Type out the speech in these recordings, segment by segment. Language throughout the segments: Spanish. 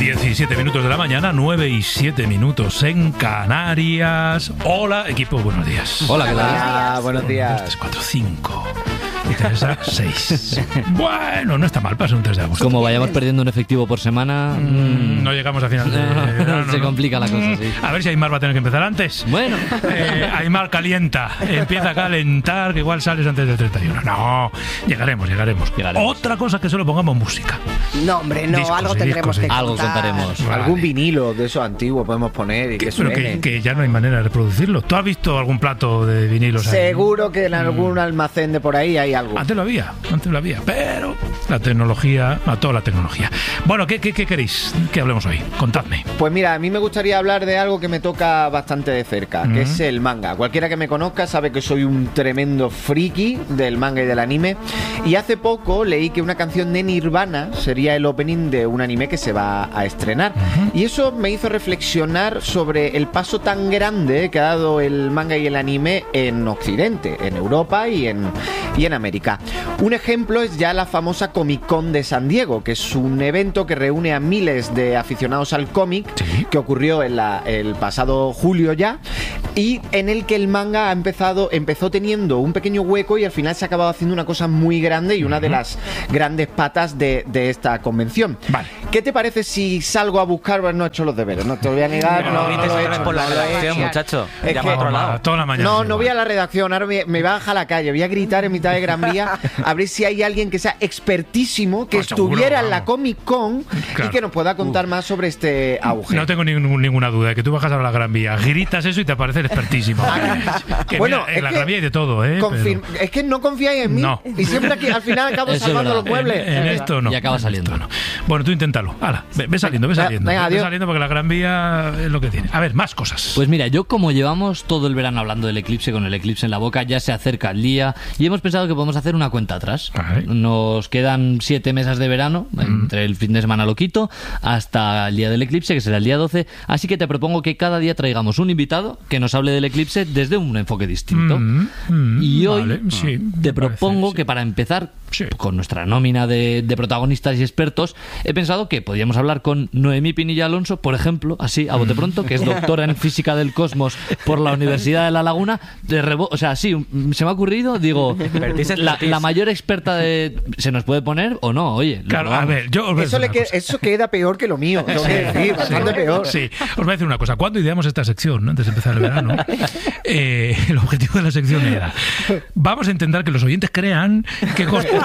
17 minutos de la mañana, 9 y 7 minutos en Canarias. Hola, equipo, buenos días. Hola, ¿qué tal? Buenos días. 3, 4, 5. Y Teresa, 6. Bueno, no está mal para ser un 3 de agosto. Como vayamos perdiendo un efectivo por semana... No llegamos a final de verano, se complica la cosa, sí. A ver si Aymar va a tener que empezar antes. Bueno. Aymar calienta. Empieza a calentar, que igual sales antes del 31. No, llegaremos. Otra cosa es que solo pongamos música. No, hombre, no, Discos, algo tendremos que Algo contar. contaremos. Vale. Algún vinilo de esos antiguos podemos poner y que Pero suene. que ya no hay manera de reproducirlo. ¿Tú has visto algún plato de vinilos ahí? Seguro que en algún almacén de por ahí hay algo. Antes lo había, pero la tecnología, mató la tecnología. Bueno, ¿qué queréis que hablemos hoy? Contadme. Pues mira, a mí me gustaría hablar de algo que me toca bastante de cerca, que es el manga. Cualquiera que me conozca sabe que soy un tremendo friki del manga y del anime. Y hace poco leí que una canción de Nirvana sería el opening de un anime que se va a estrenar. Y eso me hizo reflexionar sobre el paso tan grande que ha dado el manga y el anime en Occidente, en Europa y en América. Un ejemplo es ya la famosa Comic Con de San Diego, que es un evento que reúne a miles de aficionados al cómic, que ocurrió en el pasado julio ya, y en el que el manga empezó teniendo un pequeño hueco y al final se ha acabado haciendo una cosa muy grande y una de las grandes patas de esta convención. Vale. ¿Qué te parece si salgo a buscar? Bueno, no he hecho los deberes, no te lo voy a negar, no lo he hecho. por la no lo he redacción, hecho. muchacho. Es Llama que- a otro lado. Toda la mañana. No voy a la redacción, ahora me baja a la calle, voy a gritar en mitad de Gran Vía a ver si hay alguien que sea expertísimo, que Pues seguro, estuviera en la vamos. Comic Con Claro. y que nos pueda contar más sobre este auge. No tengo ninguna duda de que tú bajas a la Gran Vía, gritas eso y te aparece el expertísimo. Que Bueno, mira, en es la que Gran Vía hay de todo, ¿eh? Es que no confiáis en mí No. y siempre aquí, al final acabo Eso es salvando verdad. los muebles. En esto no. Y acaba En saliendo. esto no. Bueno, tú inténtalo. Hala, ve saliendo. Venga, Ve adiós. saliendo porque la Gran Vía es lo que tiene. A ver, más cosas. Pues mira, yo como llevamos todo el verano hablando del eclipse, con el eclipse en la boca, ya se acerca el día y hemos pensado que podemos hacer una cuenta atrás. Vale. Nos quedan 7 meses de verano, entre el fin de semana loquito hasta el día del eclipse, que será el día 12, así que te propongo que cada día traigamos un invitado que nos hable del eclipse desde un enfoque distinto. Y hoy Vale, sí, te me propongo parece, que para empezar, Sí. con nuestra nómina de protagonistas y expertos, he pensado que podríamos hablar con Noemí Pinilla Alonso, por ejemplo, así a bote pronto, que es doctora en física del cosmos por la Universidad de La Laguna. O sea, sí, se me ha ocurrido, digo, la mayor experta de... ¿Se nos puede poner o no? Oye, Claro, a ver, yo os voy a Eso, decir una cosa. eso queda peor que lo mío, tengo que decir, bastante peor. Sí, os voy a decir una cosa. Cuando ideamos esta sección, ¿no? Antes de empezar el verano, el objetivo de la sección era: vamos a intentar que los oyentes crean que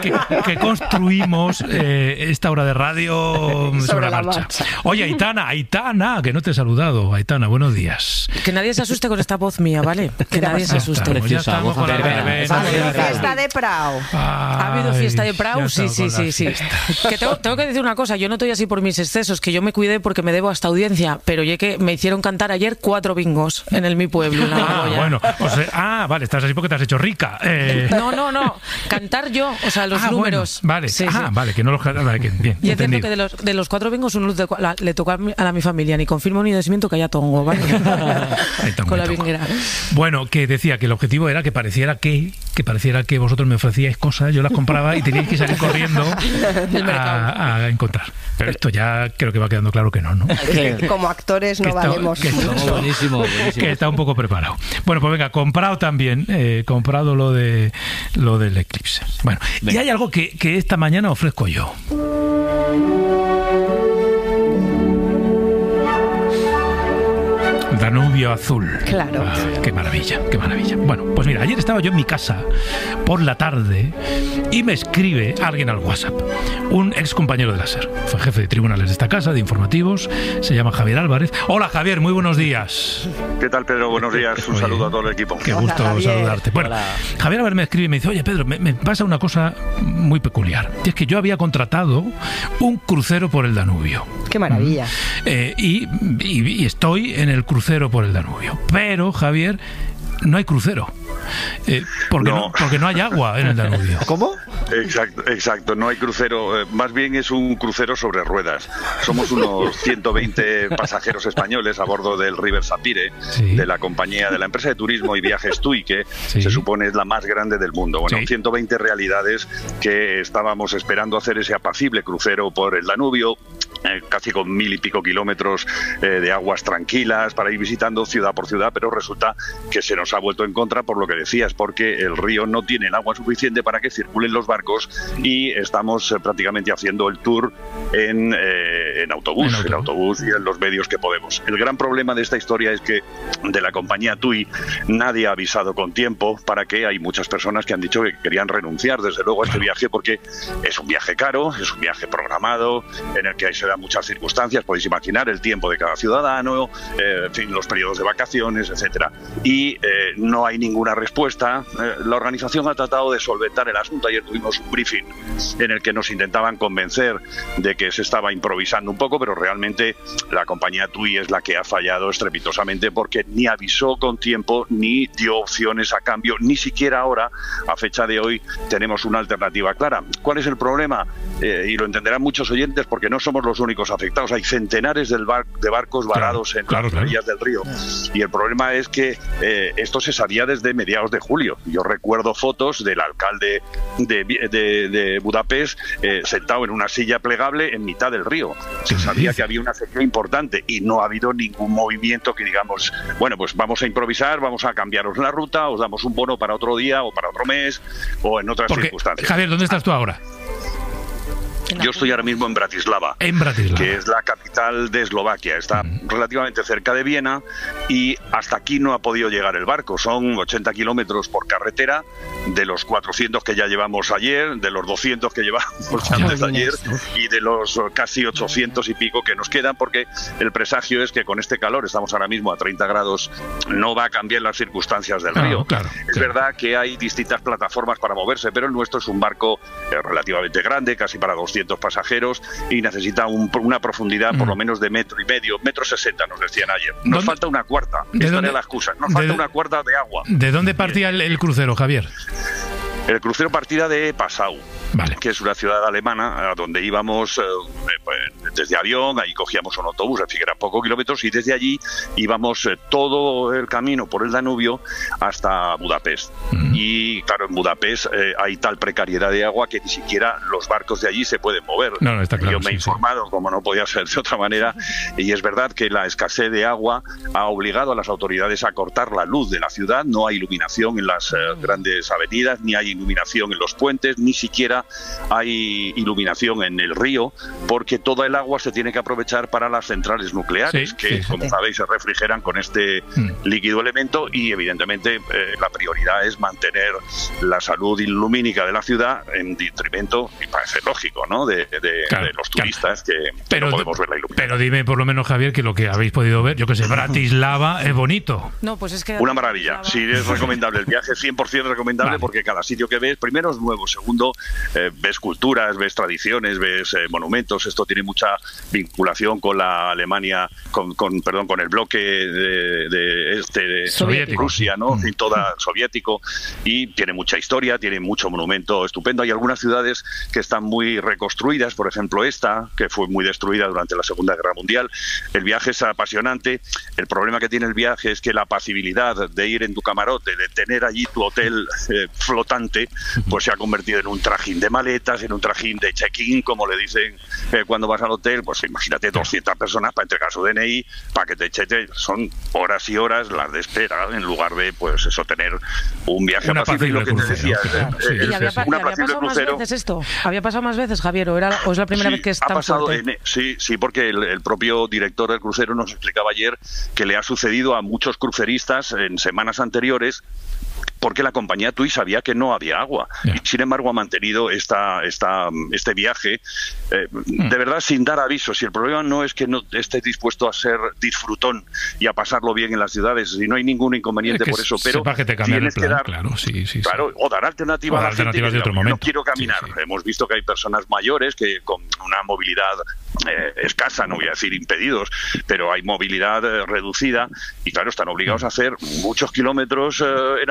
construimos esta hora de radio sobre la marcha. Oye, Aitana, que no te he saludado. Aitana, buenos días. Que nadie se asuste con esta voz mía, ¿vale? Que nadie se Ya asuste. estamos, ya Preciosa, estamos con la voz verbena. verbena. Ha habido fiesta de Prao. ¿Ha habido fiesta de Ay, Prau? ya Sí, estamos sí, con sí, las sí. fiestas. Que tengo que decir una cosa, yo no estoy así por mis excesos, que yo me cuidé porque me debo a esta audiencia, pero ya que me hicieron cantar ayer 4 bingos en mi pueblo. Una maravilla. Bueno, vale, estás así porque te has hecho rica. No, cantar yo, o sea, los números. Bueno, vale, Sí, sí. vale, que no los... Vale, que, bien, Y es cierto entendido. que de los 4 bingos uno le tocó a mi familia, ni confirmo ni desmiento que haya tongo, ¿vale? Ahí está, Con la muy vinguera. Bueno, que decía que el objetivo era que pareciera que vosotros me ofrecíais cosas, yo las compraba y teníais que salir corriendo Del mercado. a encontrar. Pero esto ya creo que va quedando claro que no. Que como actores no valemos. Buenísimo. Que está un poco preparado. Bueno, pues venga, comprado también, comprado lo del eclipse. Bueno, y hay algo que esta mañana ofrezco yo. Danubio azul. Claro. Qué maravilla, qué maravilla. Bueno, pues mira, ayer estaba yo en mi casa por la tarde y me escribe alguien al WhatsApp, un ex compañero de la SER. Fue jefe de tribunales de esta casa, de informativos, se llama Javier Álvarez. Hola Javier, muy buenos días. ¿Qué tal, Pedro? Buenos días. Un Oye, saludo a todo el equipo. Qué Hola, gusto Javier. saludarte. Bueno, Javier Álvarez me escribe y me dice: oye Pedro, me pasa una cosa muy peculiar. Y es que yo había contratado un crucero por el Danubio. Qué maravilla. Y estoy en el crucero por el Danubio. Pero, Javier, no hay crucero. Porque no hay agua en el Danubio. ¿Cómo? Exacto. No hay crucero. Más bien es un crucero sobre ruedas. Somos unos 120 pasajeros españoles a bordo del River Sapire, Sí. de la compañía de la empresa de turismo y viajes TUI, que Sí. se supone es la más grande del mundo. Bueno, Sí. 120 realidades que estábamos esperando hacer ese apacible crucero por el Danubio. casi con 1000 y pico kilómetros de aguas tranquilas para ir visitando ciudad por ciudad, pero resulta que se nos ha vuelto en contra por lo que decías, porque el río no tiene el agua suficiente para que circulen los barcos y estamos prácticamente haciendo el tour en autobús y en los medios que podemos. El gran problema de esta historia es que de la compañía TUI nadie ha avisado con tiempo, para que hay muchas personas que han dicho que querían renunciar desde luego a este viaje, porque es un viaje caro, es un viaje programado, en el que se dan muchas circunstancias, podéis imaginar el tiempo de cada ciudadano, en fin, los periodos de vacaciones, etcétera. Y no hay ninguna respuesta. La organización ha tratado de solventar el asunto. Ayer tuvimos un briefing en el que nos intentaban convencer de que se estaba improvisando un poco, pero realmente la compañía TUI es la que ha fallado estrepitosamente, porque ni avisó con tiempo, ni dio opciones a cambio, ni siquiera ahora, a fecha de hoy, tenemos una alternativa clara. ¿Cuál es el problema? Y lo entenderán muchos oyentes, porque no somos los únicos afectados. Hay centenares de barcos varados en las orillas del río. Y el problema es que esto se sabía desde mediados de julio. Yo recuerdo fotos del alcalde de Budapest sentado en una silla plegable en mitad del río. Se sabía que había una sequía importante y no ha habido ningún movimiento que digamos, bueno, pues vamos a improvisar, vamos a cambiaros la ruta, os damos un bono para otro día o para otro mes o en otras circunstancias. Javier, ¿dónde estás tú ahora? Yo estoy ahora mismo en Bratislava, que es la capital de Eslovaquia. Está relativamente cerca de Viena y hasta aquí no ha podido llegar el barco. Son 80 kilómetros por carretera, de los 400 que ya llevamos ayer, de los 200 que llevamos antes de ayer y de los casi 800 y pico que nos quedan, porque el presagio es que con este calor, estamos ahora mismo a 30 grados, no va a cambiar las circunstancias del río. Es verdad que hay distintas plataformas para moverse, pero el nuestro es un barco relativamente grande, casi para 200 pasajeros, y necesita una profundidad por lo menos de 1,5 metros, 1,60 m nos decían ayer. Nos falta una cuarta, esta era la excusa, nos falta una cuarta de agua. ¿De dónde partía el crucero, Javier? El crucero partía de Passau, que es una ciudad alemana a donde íbamos desde avión, ahí cogíamos un autobús, en fin, eran pocos kilómetros, y desde allí íbamos todo el camino por el Danubio hasta Budapest. Y claro, en Budapest hay tal precariedad de agua que ni siquiera los barcos de allí se pueden mover. No, está claro, yo me he informado, como no podía ser de otra manera, y es verdad que la escasez de agua ha obligado a las autoridades a cortar la luz de la ciudad. No hay iluminación en las grandes avenidas, ni hay iluminación en los puentes, ni siquiera hay iluminación en el río, porque toda el agua se tiene que aprovechar para las centrales nucleares, como sabéis, se refrigeran con este líquido elemento, y evidentemente la prioridad es mantener la salud lumínica de la ciudad en detrimento, y parece lógico, ¿no?, de los turistas que no podemos ver la iluminación. Pero dime por lo menos, Javier, que lo que habéis podido ver, yo que sé, Bratislava es bonito. No, pues es que una maravilla, sí, es recomendable. El viaje es 100% recomendable, porque cada sitio que ves, primero es nuevo, segundo ves culturas, ves tradiciones, ves monumentos. Esto tiene mucha vinculación con la Alemania, con el bloque de Rusia, ¿no? En toda soviético, y tiene mucha historia, tiene mucho monumento estupendo. Hay algunas ciudades que están muy reconstruidas, por ejemplo esta, que fue muy destruida durante la Segunda Guerra Mundial. El viaje es apasionante. El problema que tiene el viaje es que la pasibilidad de ir en tu camarote, de tener allí tu hotel flotante, pues se ha convertido en un trajín de maletas, en un trajín de check-in, como le dicen cuando vas al hotel. Pues imagínate 200 personas para entregar su DNI, para que te chete. Son horas y horas las de espera, en lugar de, pues eso, tener un viaje apacible, lo que te decía. ¿Y había pasado más veces esto? ¿Había pasado más veces, Javier, o es la primera vez que es tan fuerte? Sí, porque el propio director del crucero nos explicaba ayer que le ha sucedido a muchos cruceristas en semanas anteriores, porque la compañía TUI sabía que no había agua. Y sin embargo ha mantenido este viaje de verdad sin dar aviso. Si el problema no es que no esté dispuesto a ser disfrutón y a pasarlo bien en las ciudades, y no hay ningún inconveniente por eso, pero que te tienes que dar, claro, o dar alternativa a la gente que de otro momento. No quiero caminar. Hemos visto que hay personas mayores que con una movilidad escasa, no voy a decir impedidos, pero hay movilidad reducida, y claro, están obligados a hacer muchos kilómetros en autobús,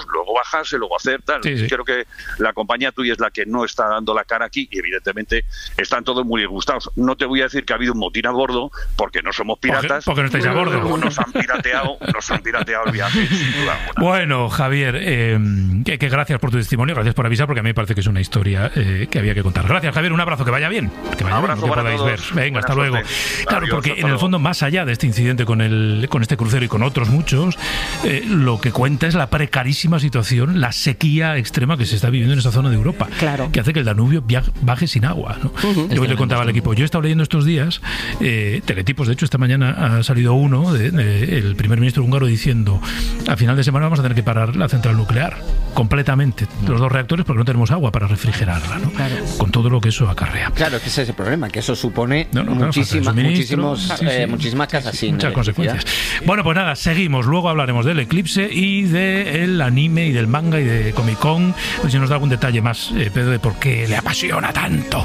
luego bajarse, luego hacer tal. Sí. Creo que la compañía tuya es la que no está dando la cara aquí y evidentemente están todos muy disgustados. No te voy a decir que ha habido un motín a bordo porque no somos piratas. Porque no estáis a bordo. Luego nos han pirateado el viaje, sin duda alguna. Bueno, Javier, que gracias por tu testimonio, gracias por avisar, porque a mí me parece que es una historia que había que contar. Gracias, Javier, un abrazo, que vaya bien. Que vaya Abrazo bien, que para podáis todos. ver. Venga, hasta luego. Claro, Adiós, porque hasta en el luego. fondo, más allá de este incidente con este crucero y con otros muchos, lo que cuenta es la precarísima situación, la sequía extrema que se está viviendo en esa zona de Europa, Claro. que hace que el Danubio baje sin agua, ¿no? Yo le contaba al equipo, yo he estado leyendo estos días teletipos, de hecho esta mañana ha salido uno el primer ministro húngaro diciendo, a final de semana vamos a tener que parar la central nuclear completamente, los 2 reactores, porque no tenemos agua para refrigerarla, ¿no? Claro. Con todo lo que eso acarrea. Claro, es que ese es el problema, que eso supone Claro, muchísimas muchísimas casas sin muchas electricidad. consecuencias. Bueno, pues nada, seguimos. Luego hablaremos del eclipse y del anime y del manga y de Comic Con. Pues si nos da algún detalle más, Pedro, de por qué le apasiona tanto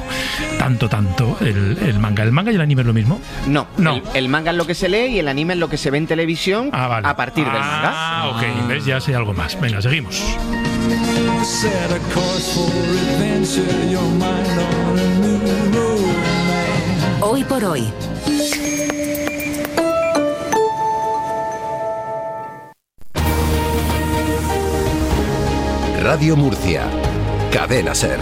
el manga. ¿El manga y el anime es lo mismo? No, No. El manga es lo que se lee y el anime es lo que se ve en televisión Vale. a partir del manga. Ah, ok. ¿Ves? Ya sé algo más. Venga, seguimos. Set a course for adventure, your mind on a new road. Hoy por hoy. Radio Murcia. Cadena SER.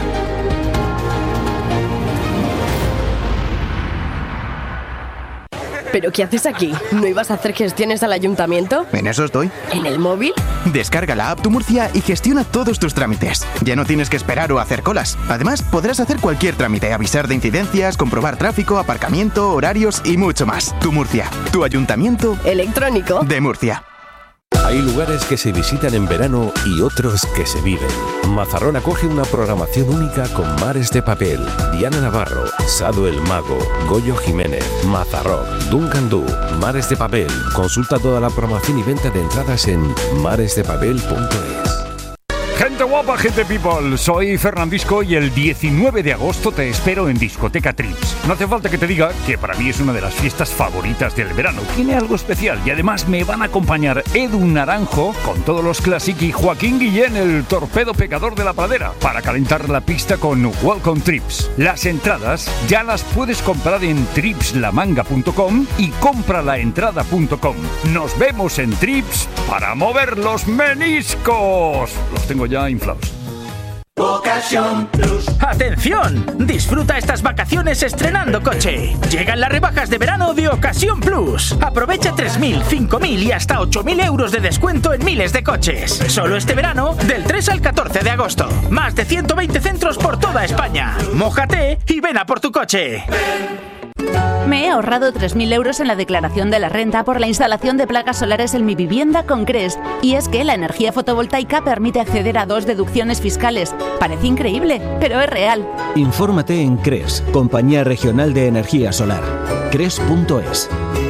¿Pero qué haces aquí? ¿No ibas a hacer gestiones al ayuntamiento? En eso estoy. ¿En el móvil? Descarga la app Tu Murcia y gestiona todos tus trámites. Ya no tienes que esperar o hacer colas. Además, podrás hacer cualquier trámite, avisar de incidencias, comprobar tráfico, aparcamiento, horarios y mucho más. Tu Murcia, tu ayuntamiento Electrónico. de Murcia. Hay lugares que se visitan en verano y otros que se viven. Mazarrón acoge una programación única con Mares de Papel, Diana Navarro, Sado el Mago, Goyo Jiménez, Mazarrock, Duncan Du, Mares de Papel. Consulta toda la programación y venta de entradas en maresdepapel.es. Gente guapa, gente people, soy Fernandisco y el 19 de agosto te espero en Discoteca Trips. No hace falta que te diga que para mí es una de las fiestas favoritas del verano. Tiene algo especial y además me van a acompañar Edu Naranjo con todos los Classic y Joaquín Guillén, el torpedo pecador de la pradera, para calentar la pista con Welcome Trips. Las entradas ya las puedes comprar en tripslamanga.com y compralaentrada.com. Nos vemos en Trips para mover los meniscos. Los tengo ya inflados. Ocasión Plus. ¡Atención! Disfruta estas vacaciones estrenando coche. Llegan las rebajas de verano de Ocasión Plus. Aprovecha 3.000, 5.000 y hasta 8.000 euros de descuento en miles de coches. Solo este verano, del 3 al 14 de agosto. Más de 120 centros por toda España. Mójate y ven a por tu coche. Me he ahorrado 3.000 euros en la declaración de la renta por la instalación de placas solares en mi vivienda con CRES. Y es que la energía fotovoltaica permite acceder a 2 deducciones fiscales. Parece increíble, pero es real. Infórmate en CRES, Compañía Regional de Energía Solar. CRES.es.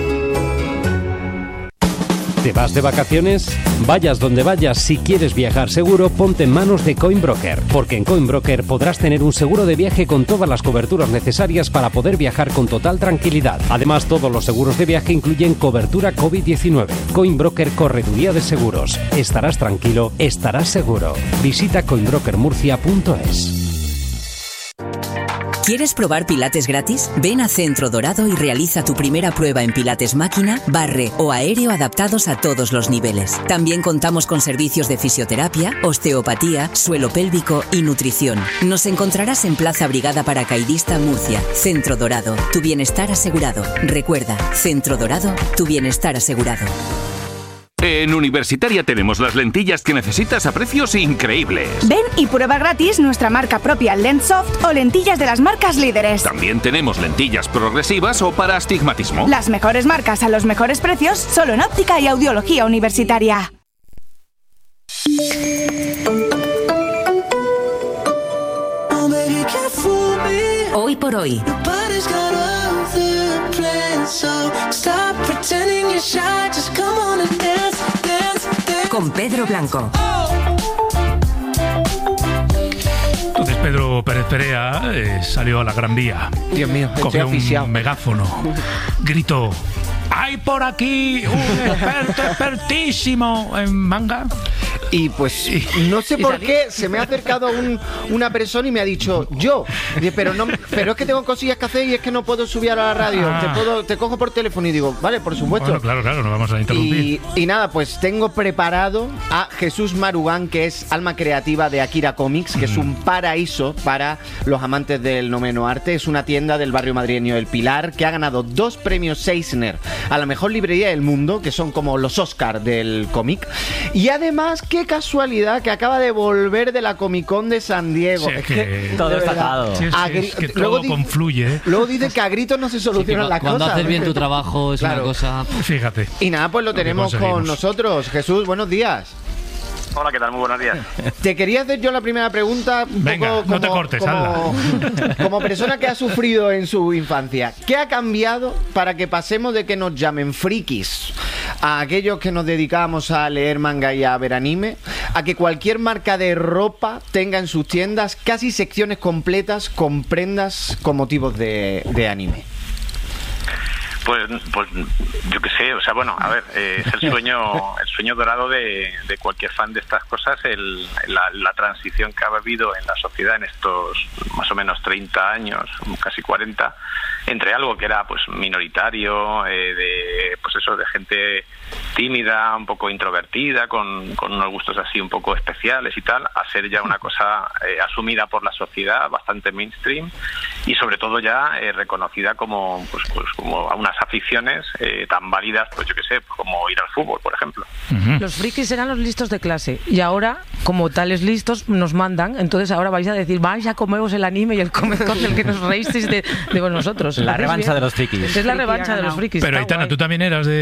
¿Te vas de vacaciones? Vayas donde vayas, si quieres viajar seguro, ponte en manos de Coinbroker, porque en Coinbroker podrás tener un seguro de viaje con todas las coberturas necesarias para poder viajar con total tranquilidad. Además, todos los seguros de viaje incluyen cobertura COVID-19. Coinbroker, correduría de seguros. Estarás tranquilo, estarás seguro. Visita coinbrokermurcia.es. ¿Quieres probar pilates gratis? Ven a Centro Dorado y realiza tu primera prueba en pilates máquina, barre o aéreo adaptados a todos los niveles. También contamos con servicios de fisioterapia, osteopatía, suelo pélvico y nutrición. Nos encontrarás en Plaza Brigada Paracaidista, Murcia. Centro Dorado, tu bienestar asegurado. Recuerda, Centro Dorado, tu bienestar asegurado. En Universitaria tenemos las lentillas que necesitas a precios increíbles. Ven y prueba gratis nuestra marca propia Lenssoft o lentillas de las marcas líderes. También tenemos lentillas progresivas o para astigmatismo. Las mejores marcas a los mejores precios, solo en óptica y audiología universitaria. Hoy por hoy. Con Pedro Blanco. Entonces Pedro Pérez Perea salió a la Gran Vía. Dios mío, cogió un megáfono, gritó: ¡hay por aquí un experto expertísimo en manga! Y pues no sé por qué se me ha acercado una persona y me ha dicho, yo, pero es que tengo cosillas que hacer y es que no puedo subir a la radio, te cojo por teléfono. Y digo, vale, por supuesto. Bueno, claro, no vamos a interrumpir. Y nada, pues tengo preparado a Jesús Marugán, que es alma creativa de Akira Comics, que es un paraíso para los amantes del noveno arte. Es una tienda del barrio madrileño El Pilar que ha ganado 2 premios Eisner a la mejor librería del mundo, que son como los Oscar del cómic. Y además, qué casualidad que acaba de volver de la Comic Con de San Diego. Sí, es que todo está dado. Sí, es que todo confluye. Luego dice que a gritos no se solucionan las cosas. Cuando haces bien tu trabajo es una cosa... Fíjate. Y nada, pues lo tenemos con nosotros. Jesús, buenos días. Hola, ¿qué tal? Muy buenos días. Te quería hacer yo la primera pregunta. Venga, no te cortes, como persona que ha sufrido en su infancia, ¿qué ha cambiado para que pasemos de que nos llamen frikis a aquellos que nos dedicamos a leer manga y a ver anime, a que cualquier marca de ropa tenga en sus tiendas casi secciones completas con prendas con motivos de anime? Pues yo qué sé, o sea, bueno, a ver, es el sueño dorado de cualquier fan de estas cosas, la transición que ha habido en la sociedad en estos más o menos 30 años, casi 40, entre algo que era pues minoritario, pues eso, de gente tímida, un poco introvertida, con unos gustos así un poco especiales y tal, a ser ya una cosa asumida por la sociedad, bastante mainstream, y sobre todo ya reconocida como como a unas aficiones tan válidas, pues yo qué sé, como ir al fútbol, por ejemplo. Los frikis eran los listos de clase y ahora, como tales listos, nos mandan. Entonces ahora vais a decir, vais a comeros el anime y el comezón del que nos reísteis de nosotros. La revancha de los frikis. Es la revancha de los frikis. Pero Aitana, tú también eras de